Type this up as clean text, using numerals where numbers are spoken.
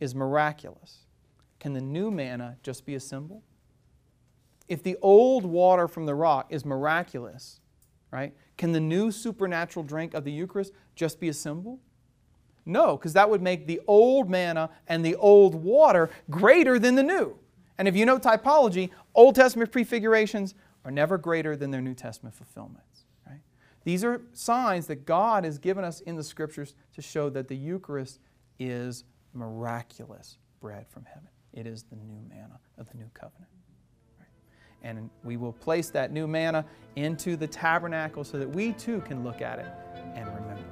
is miraculous, can the new manna just be a symbol? If the old water from the rock is miraculous, right, can the new supernatural drink of the Eucharist just be a symbol? No, because that would make the old manna and the old water greater than the new. And if you know typology, Old Testament prefigurations are never greater than their New Testament fulfillments. Right? These are signs that God has given us in the Scriptures to show that the Eucharist is miraculous bread from heaven. It is the new manna of the new covenant. Right? And we will place that new manna into the tabernacle so that we too can look at it and remember.